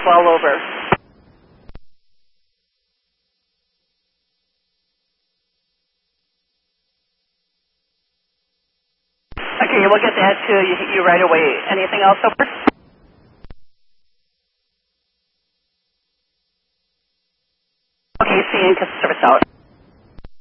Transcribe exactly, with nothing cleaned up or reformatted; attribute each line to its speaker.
Speaker 1: well over. Okay, we'll get that to you, you right away. Anything else, over? Okay, see you in service out.